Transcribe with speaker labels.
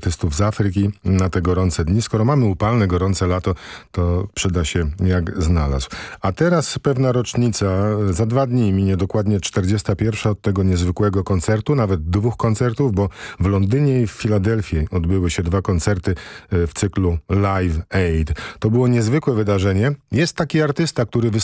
Speaker 1: artystów z Afryki na te gorące dni. Skoro mamy upalne, gorące lato, to przyda się jak znalazł. A teraz pewna rocznica. Za 2 dni minie dokładnie 41. od tego niezwykłego koncertu, nawet 2 koncertów, bo w Londynie i w Filadelfii odbyły się 2 koncerty w cyklu Live Aid. To było niezwykłe wydarzenie. Jest taki artysta, który